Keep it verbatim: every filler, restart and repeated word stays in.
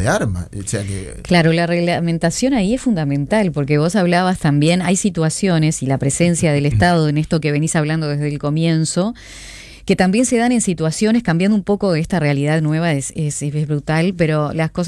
de armas. O sea que... Claro, la reglamentación ahí es fundamental, porque vos hablabas también, hay situaciones y la presencia del Estado en esto que venís hablando desde el comienzo, que también se dan en situaciones, cambiando un poco esta realidad nueva, es, es, es brutal, pero las cosas